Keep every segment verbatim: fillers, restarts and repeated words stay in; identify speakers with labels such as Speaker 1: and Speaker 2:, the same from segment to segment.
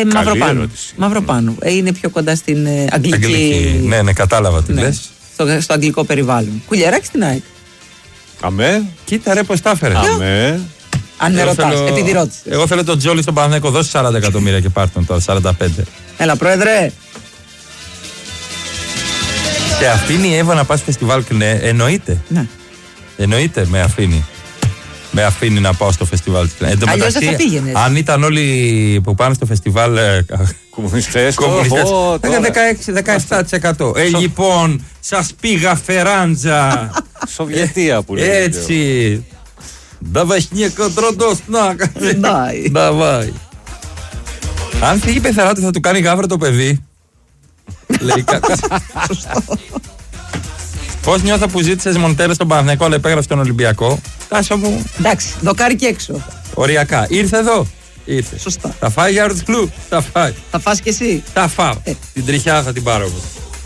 Speaker 1: Μαυροπάνου. Μαυροπάνου. Ε, είναι πιο κοντά στην ε, αγγλική.
Speaker 2: Αγγλική. Ναι, ναι, κατάλαβα τι
Speaker 1: ναι.
Speaker 2: λες.
Speaker 1: Στο, στο αγγλικό περιβάλλον. Κουλιαράκι στην ΑΕΚ.
Speaker 2: Αμέ. Κοίτα ρε πως τα έφερε.
Speaker 3: Αμέ.
Speaker 1: Αν με ρωτάς,
Speaker 2: θέλω...
Speaker 1: επειδή ρώτησες.
Speaker 2: Εγώ θέλω τον Τζόλι στον Παναθηναϊκό, δώσει σαράντα εκατομμύρια και πάρ' τον τώρα, σαράντα πέντε.
Speaker 1: Έλα, πρόεδρε.
Speaker 2: Σε αφήνει η Εύα να πας φεστιβάλ Κνέ, εννοείται.
Speaker 1: Ναι.
Speaker 2: Εννοείται, με αφήνει. Με αφήνει να πάω στο φεστιβάλ της Κνέ.
Speaker 1: Αλλιώς δεν θα πήγαινες.
Speaker 2: Αν ήταν όλοι που πάνε στο φεστιβάλ ε,
Speaker 3: κομμουνιστές,
Speaker 2: κομμουνιστές θα δεκαέξι με δεκαεπτά τοις εκατό. Ε, λοιπόν, σας πήγα φεράντζα.
Speaker 3: Σοβιετία που λέει.
Speaker 2: Έτσι. Давай снег τροντός, να. Давай. Αν φύγει πεθαρά του θα του κάνει γάβρο το παιδί. Λέει κάτι. Πώς νιώθω που ζήτησες Μοντέρες στον Παναθηναϊκό αλλά επέγραψε τον Ολυμπιακό. Τάσο μου.
Speaker 1: Εντάξει, δοκάρι και έξω.
Speaker 2: Οριακά. Ήρθε εδώ. Ήρθε.
Speaker 1: Σωστά.
Speaker 2: Θα φάει για ορθλού. Θα φάει.
Speaker 1: Θα φας κι εσύ.
Speaker 2: Θα φάω.
Speaker 1: Ε.
Speaker 2: Την τριχιά θα την πάρω εγώ.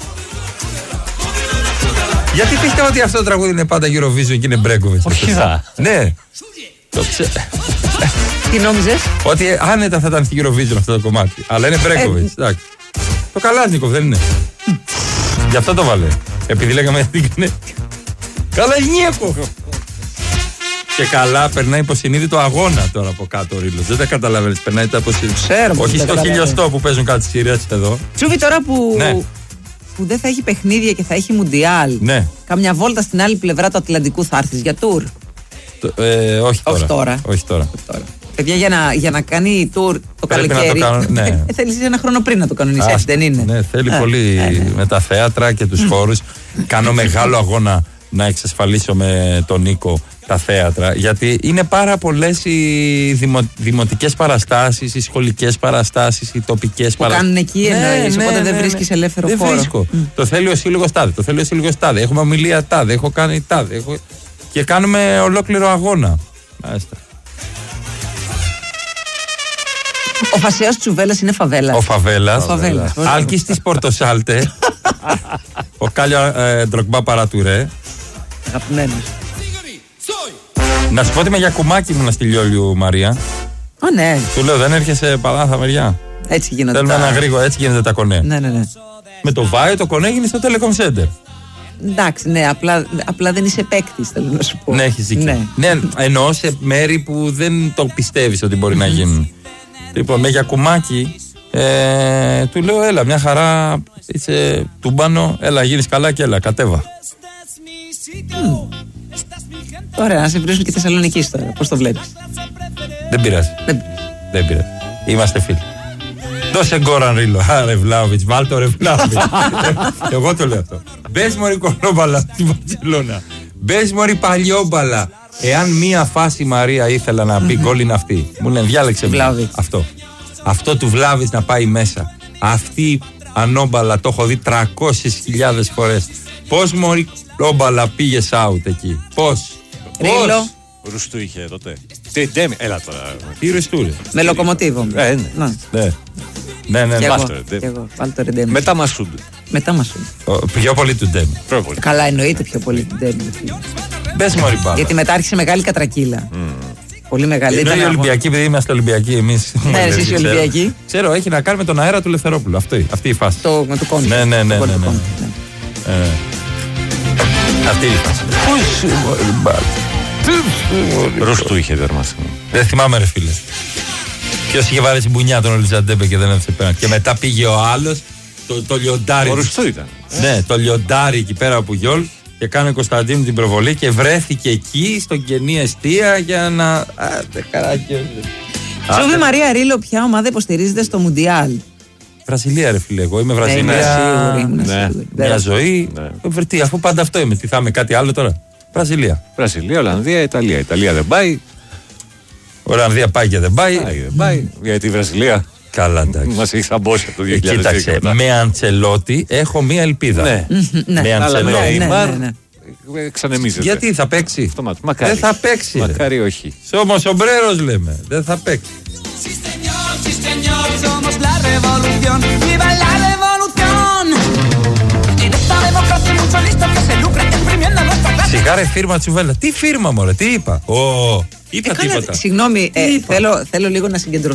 Speaker 2: Γιατί πιστεύω ότι αυτό το τραγούδι είναι πάντα Eurovision και είναι Μπρέγκοβιτς.
Speaker 3: Όχι δα.
Speaker 2: Ναι. Το ξέ...
Speaker 1: Τι νόμιζες?
Speaker 2: Ότι άνετα θα ήταν στη Eurovision αυτό το κομμάτι. Αλλά είναι Μπρέγκοβιτς.
Speaker 1: Ε.
Speaker 2: Το Καλάζνικοφ δεν είναι. Γι' αυτό το βάλε. Επειδή λέγαμε τι είναι. Καλάζνικοφ. Και καλά περνάει υποσυνείδητο αγώνα τώρα από κάτω ο Ρίλος. Δεν τα καταλαβαίνεις. Περνάει τα υποσυνείδητο. Όχι στο χιλιοστό που παίζουν κάτι Συρίας εδώ.
Speaker 1: Τσούβι τώρα που...
Speaker 2: Ναι.
Speaker 1: που δεν θα έχει παιχνίδια και θα έχει μουντιάλ.
Speaker 2: Ναι.
Speaker 1: Καμιά βόλτα στην άλλη πλευρά του Ατλαντικού θα έρθεις για τουρ?
Speaker 2: Το, ε, όχι, τώρα.
Speaker 1: όχι τώρα.
Speaker 2: Όχι τώρα.
Speaker 1: τώρα. Παιδιά, για να, για να κάνει τουρ το
Speaker 2: Πρέπει
Speaker 1: καλοκαίρι.
Speaker 2: Να το κάνω, ναι.
Speaker 1: ε, θέλεις ένα χρόνο πριν να το κανονίσεις, έτσι δεν είναι?
Speaker 2: Ναι, θέλει
Speaker 1: Α,
Speaker 2: πολύ
Speaker 1: ε, ναι.
Speaker 2: με τα θέατρα και τους χώρους. Κάνω μεγάλο αγώνα να εξασφαλίσω με τον Νίκο τα θέατρα, γιατί είναι πάρα πολλές οι δημο, δημοτικές παραστάσεις, οι σχολικές παραστάσεις, οι τοπικές παραστάσεις.
Speaker 1: Που κάνουν εκεί εννοείς, ναι, οπότε ναι, δεν ναι, βρίσκεις ελεύθερο
Speaker 2: δεν
Speaker 1: χώρο.
Speaker 2: Δεν βρίσκω. Mm. Το θέλει ο σύλλογος τάδε, το θέλει ο σύλλογος τάδε. Έχουμε ομιλία τάδε, έχω κάνει τάδε. Έχω... Και κάνουμε ολόκληρο αγώνα. Μάλιστα.
Speaker 1: Ο Φασέος Τσουβέλλας είναι φαβέλας.
Speaker 2: Ο Φαβέλας.
Speaker 1: Φαβέλας.
Speaker 2: Άλκης της Πορτοσάλτε. Ο Κάλιο ε, Ντρογκμπά Παρατουρέ.
Speaker 1: Αγαπημένος.
Speaker 2: Να σου πω ότι με για κουμάκι ήμουν στη Λιόλιου, Μαρία.
Speaker 1: Α, ναι.
Speaker 2: Του λέω δεν έρχεσαι Παλάθα μεριά.
Speaker 1: Έτσι γίνονται.
Speaker 2: Θέλουμε
Speaker 1: τα...
Speaker 2: ένα γρήγορο, έτσι γίνεται τα κονέ.
Speaker 1: Ναι, ναι, ναι.
Speaker 2: Με το Βάιο το κονέ γίνει στο Telecom Center.
Speaker 1: Εντάξει, ναι, απλά, απλά δεν είσαι παίκτης, θέλω να σου πω.
Speaker 2: Ναι, έχεις δίκιο.
Speaker 1: Ναι.
Speaker 2: Ναι, εννοώ σε μέρη που δεν το πιστεύεις ότι μπορεί να γίνουν. Λοιπόν, με για κουμάκι, ε, του λέω έλα, μια χαρά, είσαι τούμπανο, έλα, γίνεις καλά και έλα, κατέβα.
Speaker 1: Mm. Ωραία, να σε βρίσκουν και Θεσσαλονικής τώρα. Πώς το βλέπεις?
Speaker 2: Δεν πειράζει.
Speaker 1: Δεν,
Speaker 2: Δεν πειράζει. Είμαστε φίλοι. Δώσε γκόραν Ρίλο. Άρε Βλάβιτς, βάλ' το ρε Βλάβιτς. Εγώ το λέω αυτό. Μπες μωρή κονόμπαλα στη Βαρκελόνα. Μπες μωρή παλιόμπαλα. Εάν μία φάση Μαρία ήθελα να πει γκολ είναι αυτή. Μου λένε διάλεξε
Speaker 1: Βλάβιτς.
Speaker 2: Αυτό. Αυτό του Βλάβιτς να πάει μέσα. Αυτή ανόμπαλα το έχω δει τριακόσιες χιλιάδες φορές. Πώς μωρή όμπαλα πήγες out εκεί? Πώς?
Speaker 1: Ρίλο.
Speaker 3: Ρουστού είχε τότε. Τι ντέμι, έλα τώρα.
Speaker 2: Τι ρουστού ρε.
Speaker 1: Με λοκομοτίβο.
Speaker 3: Ε, ναι.
Speaker 1: Να.
Speaker 2: Ναι. Ναι, ναι,
Speaker 1: Κι
Speaker 2: ναι.
Speaker 1: εγώ,
Speaker 3: Βάστο,
Speaker 1: κι εγώ. Βάλ' το ρεντέμι.
Speaker 3: Μετά Μασούντ.
Speaker 1: Μετά Μασούντ.
Speaker 2: Πιο πολύ του Ντέμι.
Speaker 3: Πιο πολύ.
Speaker 1: Καλά, εννοείται πιο πολύ την Ντέμι.
Speaker 2: Μπες μωρή μπάλα.
Speaker 1: Γιατί μετά άρχισε μεγάλη κατρακύλα.
Speaker 3: Mm.
Speaker 1: Πολύ μεγάλη.
Speaker 2: Ενώ οι Ολυμπιακοί, επειδή είμαστε Ολυμπιακοί εμείς.
Speaker 1: Ναι, εσείς οι Ολυμπιακοί.
Speaker 2: Ξέρω, έχει να κάνει με τον αέρα του Λευθερόπουλου. Αυτή, αυτή η φάση.
Speaker 1: Το, με το κόνη.
Speaker 2: Ναι, ναι, ναι.
Speaker 1: Το
Speaker 2: ναι,
Speaker 1: κόνη,
Speaker 2: ναι.
Speaker 1: το κόνη, ναι.
Speaker 2: Ε, αυτή η φάση. Πώς μωρή μπάλα.
Speaker 3: Ρουστού είχε δερμάσει.
Speaker 2: Δεν θυμάμαι ρε φίλε. Ποιος είχε βάλει την μπουνιά τον Ολιζαντέμπε και δεν έδωσε πέναλτι. Και μετά πήγε ο άλλος, το, το λιοντάρι.
Speaker 3: Ο Ρουστού ήταν.
Speaker 2: Ναι, το λιοντάρι εκεί πέρα από Γιόλ και κάνει ο Κωνσταντίνου την προβολή και βρέθηκε εκεί στον κενή εστία για να. Άτε καράκιο.
Speaker 1: Σούβι Μαρία Ρίλο, ποια ομάδα υποστηρίζεται στο Μουντιάλ?
Speaker 2: Βραζιλία ρε φίλε, εγώ είμαι
Speaker 1: Ναι, ήμουν
Speaker 2: Βραζιλία.
Speaker 1: σίγουρη, ήμουν
Speaker 3: Ναι.
Speaker 1: σίγουρη.
Speaker 2: Μια
Speaker 1: Δεν-
Speaker 2: ζωή.
Speaker 3: Ναι.
Speaker 2: Τι, αφού πάντα αυτό είμαι. Τι θα είμαι, κάτι άλλο τώρα. Βραζιλία.
Speaker 3: Βραζιλία, Ολλανδία, Ιταλία. Ιταλία δεν πάει.
Speaker 2: Ολλανδία πάει και δεν πάει.
Speaker 3: Πάει, δεν πάει. Γιατί η Βραζιλία
Speaker 2: Καλά, εντάξει.
Speaker 3: μας έχει σαμπώσει από το
Speaker 2: Ε,
Speaker 3: δύο χιλιάδες
Speaker 2: Κοίταξε,
Speaker 3: δέκα.
Speaker 2: με Αντσελότη έχω μία ελπίδα.
Speaker 3: Ναι.
Speaker 1: Ναι.
Speaker 2: Με
Speaker 3: Αλλά με
Speaker 1: Ναι,
Speaker 2: Αντσελότη.
Speaker 1: ναι,
Speaker 3: Neymar
Speaker 1: ναι, ναι.
Speaker 3: ε, ξανεμίζεται.
Speaker 2: Γιατί θα παίξει.
Speaker 3: Αυτομάτως. Μακάρι.
Speaker 2: Δεν θα παίξει. ρε.
Speaker 3: Μακάρι όχι.
Speaker 2: Σώμα σομπρέρος λέμε. Δεν θα παίξει.
Speaker 4: Sí señor, sí señor, somos la revolución, viva la revolución. En esta democracia hay muchos listos que se lucran exprimiendo nuestra clase.
Speaker 2: Σιγά ρε φίρμα Τσουβέλλα. Τι φίρμα μωρέ, τι είπα. Ω, είπα
Speaker 1: Ε, καλά,
Speaker 2: τίποτα.
Speaker 1: Συγγνώμη, ε,
Speaker 2: Τι είπα.
Speaker 1: θέλω, θέλω λίγο να συγκεντρωθώ.